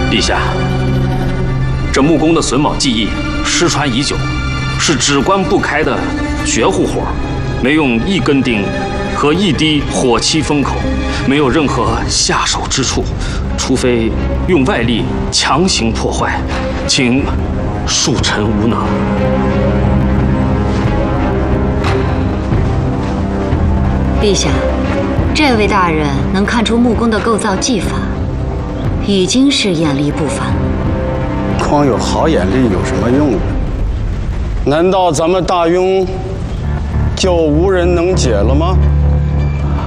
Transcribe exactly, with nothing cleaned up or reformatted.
陛下，这木工的榫卯技艺失传已久，是只关不开的绝户活，没用一根钉和一滴火漆封口，没有任何下手之处，除非用外力强行破坏，请恕臣无能。 陛下，这位大人能看出木工的构造技法，已经是眼力不凡。 光有好眼力有什么用呢？难道咱们大庸就无人能解了吗？